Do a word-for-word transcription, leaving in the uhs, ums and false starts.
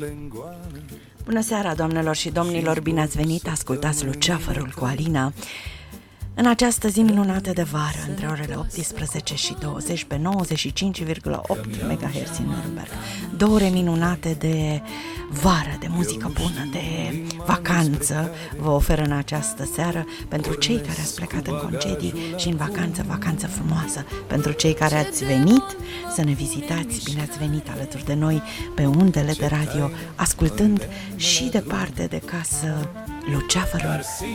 Bună seara, doamnelor și domnilor, bine ați venit, ascultați Luceafărul cu Alina. În această zi minunată de vară, între orele optsprezece și douăzeci, pe nouăzeci și cinci virgulă opt megahertz în Nuremberg. Două ore minunate de vară, de muzică bună, de vacanță vă oferă în această seară. Pentru cei care ați plecat în concedii și în vacanță, vacanță frumoasă. Pentru cei care ați venit să ne vizitați, bine ați venit alături de noi pe undele de radio, ascultând și departe de casă Luceafărul